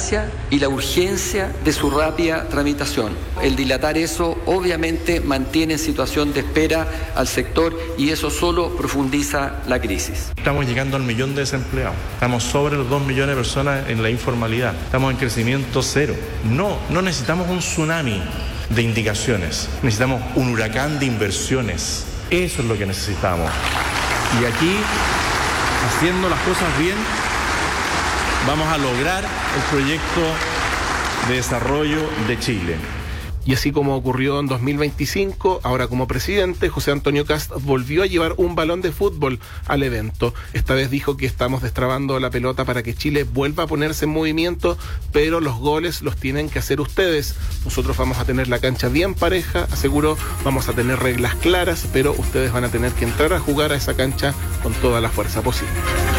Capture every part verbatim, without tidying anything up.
importancia y la urgencia de su rápida tramitación. El dilatar eso obviamente mantiene en situación de espera al sector y eso solo profundiza la crisis. Estamos llegando al millón de desempleados, estamos sobre los dos millones de personas en la informalidad, estamos en crecimiento cero. No, no necesitamos un tsunami de indicaciones, necesitamos un huracán de inversiones. Eso es lo que necesitamos. Y aquí, haciendo las cosas bien, vamos a lograr el proyecto de desarrollo de Chile. Y así como ocurrió en dos mil veinticinco, ahora como presidente, José Antonio Kast volvió a llevar un balón de fútbol al evento. Esta vez dijo que estamos destrabando la pelota para que Chile vuelva a ponerse en movimiento, pero los goles los tienen que hacer ustedes. Nosotros vamos a tener la cancha bien pareja, aseguró, vamos a tener reglas claras, pero ustedes van a tener que entrar a jugar a esa cancha con toda la fuerza posible.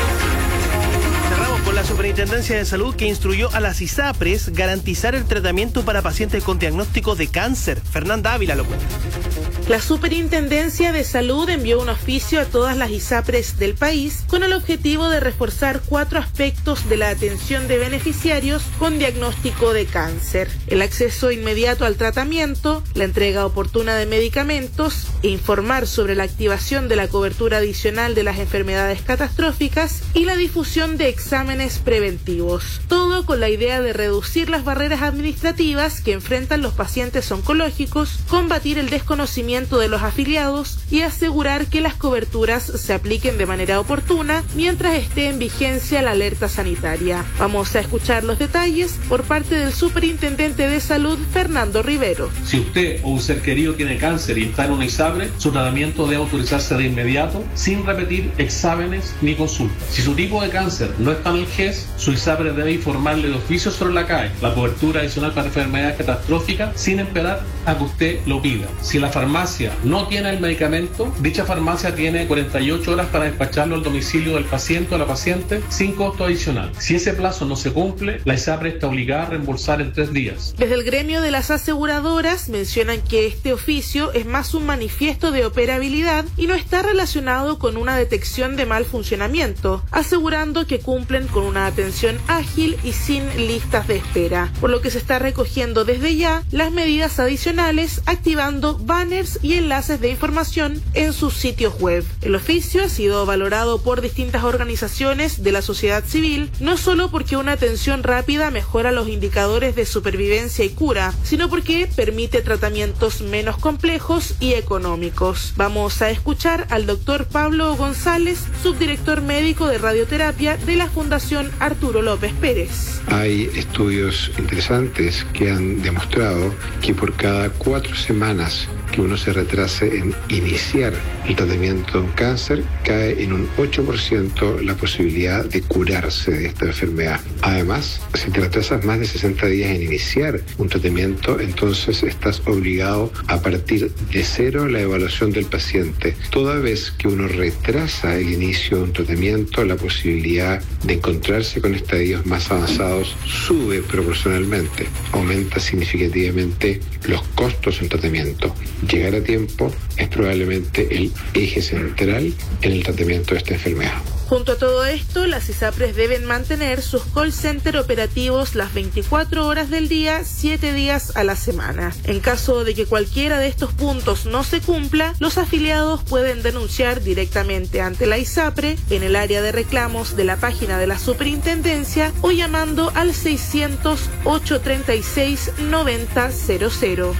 Con la Superintendencia de Salud, que instruyó a las ISAPRES garantizar el tratamiento para pacientes con diagnóstico de cáncer. Fernanda Ávila lo cuenta. La Superintendencia de Salud envió un oficio a todas las ISAPRES del país con el objetivo de reforzar cuatro aspectos de la atención de beneficiarios con diagnóstico de cáncer: el acceso inmediato al tratamiento, la entrega oportuna de medicamentos e informar sobre la activación de la cobertura adicional de las enfermedades catastróficas y la difusión de exámenes preventivos. Todo con la idea de reducir las barreras administrativas que enfrentan los pacientes oncológicos, combatir el desconocimiento de los afiliados y asegurar que las coberturas se apliquen de manera oportuna mientras esté en vigencia la alerta sanitaria. Vamos a escuchar los detalles por parte del Superintendente de Salud, Fernando Rivero. Si usted o un ser querido tiene cáncer y está en una ISAPRE, su tratamiento debe autorizarse de inmediato sin repetir exámenes ni consultas. Si su tipo de cáncer no está en el G E S, su ISAPRE debe informarle de oficio sobre la C A E, la cobertura adicional para enfermedades catastróficas, sin esperar a que usted lo pida. Si la farmacia no tiene el medicamento, dicha farmacia tiene cuarenta y ocho horas para despacharlo al domicilio del paciente o la paciente sin costo adicional. Si ese plazo no se cumple, la ISAPRE está obligada a reembolsar en tres días. Desde el gremio de las aseguradoras mencionan que este oficio es más un manifiesto de operabilidad y no está relacionado con una detección de mal funcionamiento, asegurando que cumplen con una atención ágil y sin listas de espera, por lo que se está recogiendo desde ya las medidas adicionales, activando banners y enlaces de información en sus sitios web. El oficio ha sido valorado por distintas organizaciones de la sociedad civil, no solo porque una atención rápida mejora los indicadores de supervivencia y cura, sino porque permite tratamientos menos complejos y económicos. Vamos a escuchar al doctor Pablo González, subdirector médico de radioterapia de la Fundación Arturo López Pérez. Hay estudios interesantes que han demostrado que por cada cuatro semanas que uno se retrase en iniciar el tratamiento de un cáncer, cae en un ocho por ciento la posibilidad de curarse de esta enfermedad. Además, si te retrasas más de sesenta días en iniciar un tratamiento, entonces estás obligado a partir de cero la evaluación del paciente. Toda vez que uno retrasa el inicio de un tratamiento, la posibilidad de encontrarse con estadios más avanzados sube proporcionalmente. Aumenta significativamente los costos del tratamiento. Llegar a tiempo es probablemente el eje central en el tratamiento de esta enfermedad. Junto a todo esto, las ISAPRES deben mantener sus call center operativos las veinticuatro horas del día, siete días a la semana. En caso de que cualquiera de estos puntos no se cumpla, los afiliados pueden denunciar directamente ante la ISAPRE en el área de reclamos de la página de la Superintendencia o llamando al seiscientos, ochocientos treinta y seis, noventa cero cero.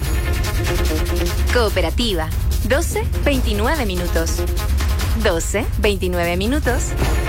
Cooperativa, doce veintinueve minutos. doce veintinueve minutos.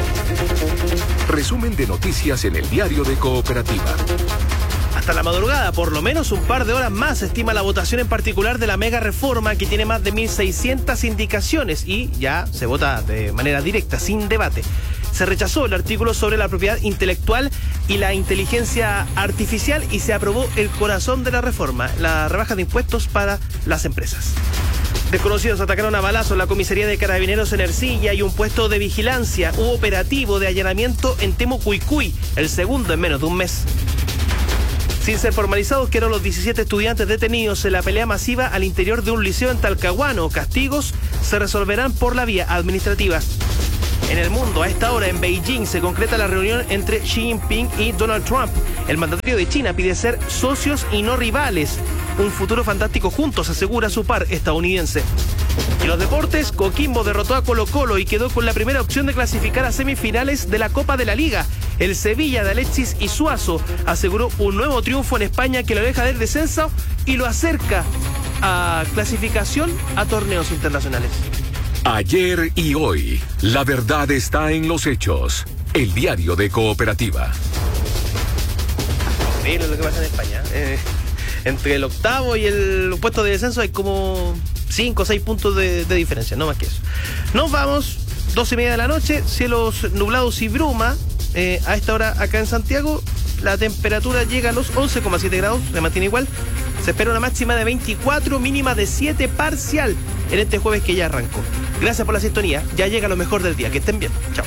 Resumen de noticias en el diario de Cooperativa. Hasta la madrugada, por lo menos un par de horas más, se estima la votación en particular de la mega reforma, que tiene más de mil seiscientas indicaciones y ya se vota de manera directa, sin debate. Se rechazó el artículo sobre la propiedad intelectual y la inteligencia artificial y se aprobó el corazón de la reforma, la rebaja de impuestos para las empresas. Desconocidos atacaron a balazos la comisaría de Carabineros en Ercilla y un puesto de vigilancia. Hubo operativo de allanamiento en Temucuicui, el segundo en menos de un mes. Sin ser formalizados, quedaron los diecisiete estudiantes detenidos en la pelea masiva al interior de un liceo en Talcahuano. Castigos se resolverán por la vía administrativa. En el mundo, a esta hora en Beijing se concreta la reunión entre Xi Jinping y Donald Trump. El mandatario de China pide ser socios y no rivales. Un futuro fantástico juntos, asegura su par estadounidense. Y los deportes, Coquimbo derrotó a Colo-Colo y quedó con la primera opción de clasificar a semifinales de la Copa de la Liga. El Sevilla de Alexis Isuazu aseguró un nuevo triunfo en España que lo aleja del descenso y lo acerca a clasificación a torneos internacionales. Ayer y hoy, la verdad está en los hechos. El diario de Cooperativa. Increíble lo que pasa en España. Eh, entre el octavo y el puesto de descenso hay como cinco o seis puntos de, de diferencia, no más que eso. Nos vamos, doce y media de la noche, cielos nublados y bruma. Eh, a esta hora acá en Santiago, la temperatura llega a los once coma siete grados, se mantiene igual. Se espera una máxima de veinticuatro, mínima de siete parcial en este jueves que ya arrancó. Gracias por la sintonía, ya llega lo mejor del día. Que estén bien, chao.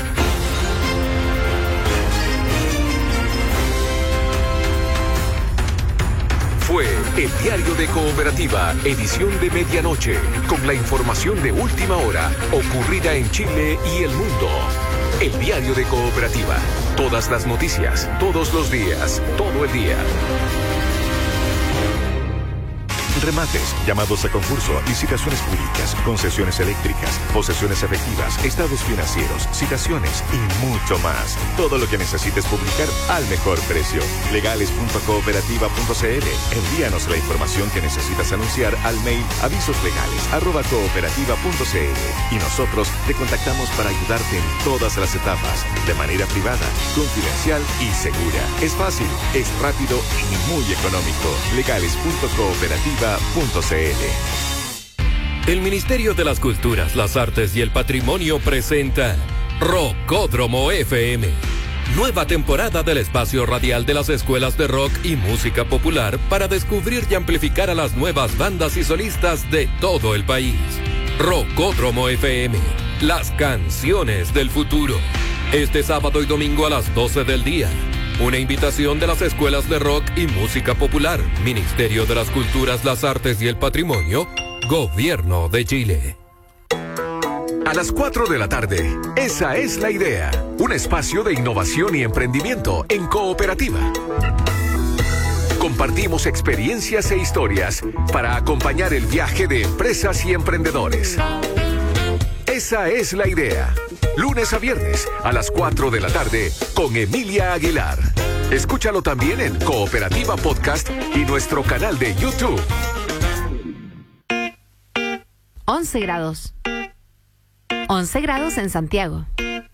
Fue el diario de Cooperativa, edición de medianoche, con la información de última hora, ocurrida en Chile y el mundo. El diario de Cooperativa, todas las noticias, todos los días, todo el día. Remates, llamados a concurso, licitaciones públicas, concesiones eléctricas, posesiones efectivas, estados financieros, citaciones y mucho más. Todo lo que necesites publicar al mejor precio. legales punto cooperativa punto c l. Envíanos la información que necesitas anunciar al mail avisoslegales arroba cooperativa punto c l y nosotros te contactamos para ayudarte en todas las etapas, de manera privada, confidencial y segura. Es fácil, es rápido y muy económico. legales punto cooperativa punto c l. El Ministerio de las Culturas, las Artes y el Patrimonio presenta Rockódromo F M. Nueva temporada del espacio radial de las escuelas de rock y música popular para descubrir y amplificar a las nuevas bandas y solistas de todo el país. Rockódromo F M, las canciones del futuro. Este sábado y domingo a las doce del día. Una invitación de las escuelas de rock y música popular, Ministerio de las Culturas, las Artes y el Patrimonio, Gobierno de Chile. A las cuatro de la tarde, esa es la idea. Un espacio de innovación y emprendimiento en Cooperativa. Compartimos experiencias e historias para acompañar el viaje de empresas y emprendedores. Esa es la idea. Lunes a viernes a las cuatro de la tarde con Emilia Aguilar. Escúchalo también en Cooperativa Podcast y nuestro canal de YouTube. once grados. once grados en Santiago.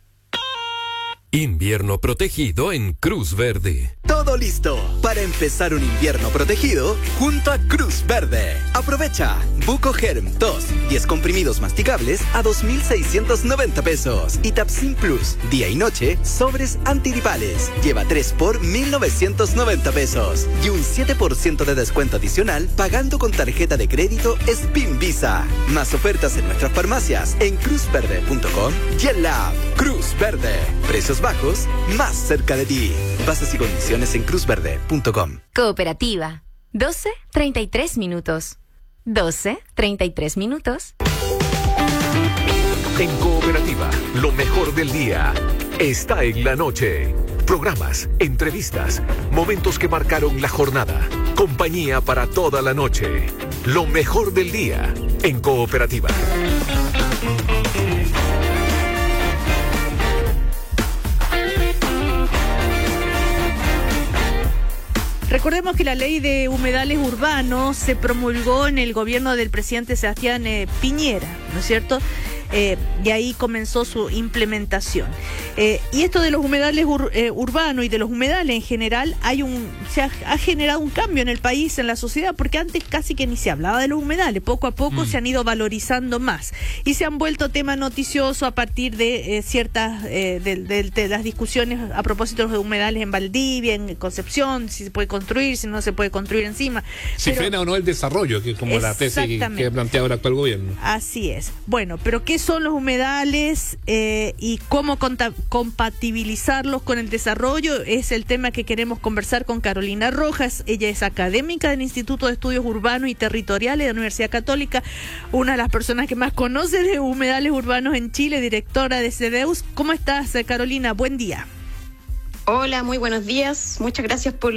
Invierno protegido en Cruz Verde. Todo listo para empezar un invierno protegido junto a Cruz Verde. Aprovecha Buco Germ dos, diez comprimidos masticables a dos mil seiscientos noventa pesos y Tapsin Plus, día y noche, sobres antigripales. Lleva tres por mil novecientos noventa pesos y un siete por ciento de descuento adicional pagando con tarjeta de crédito Spin Visa. Más ofertas en nuestras farmacias en cruz verde punto com y en la app Cruz Verde. Precios bajos, más cerca de ti. Bases y condiciones en cruz verde punto com. Cooperativa. doce treinta y tres minutos. doce treinta y tres minutos. En Cooperativa, lo mejor del día está en la noche. Programas, entrevistas, momentos que marcaron la jornada. Compañía para toda la noche. Lo mejor del día en Cooperativa. Recordemos que la ley de humedales urbanos se promulgó en el gobierno del presidente Sebastián eh, Piñera, ¿no es cierto? Eh, y ahí comenzó su implementación. Eh, y esto de los humedales ur, eh, urbanos y de los humedales en general, hay un se ha, ha generado un cambio en el país, en la sociedad, porque antes casi que ni se hablaba de los humedales. Poco a poco mm. se han ido valorizando más y se han vuelto tema noticioso a partir de eh, ciertas eh, de, de, de las discusiones a propósito de los humedales en Valdivia, en Concepción, si se puede construir, si no se puede construir encima. Si pero, frena o no el desarrollo, que es como la tesis que, que plantea ahora el actual gobierno. Así es. Bueno, pero ¿qué ¿Qué son los humedales eh, y cómo conta- compatibilizarlos con el desarrollo? Es el tema que queremos conversar con Carolina Rojas. Ella es académica del Instituto de Estudios Urbanos y Territoriales de la Universidad Católica, una de las personas que más conoce de humedales urbanos en Chile, directora de CEDEUS. ¿Cómo estás, Carolina? Buen día. Hola, muy buenos días. Muchas gracias por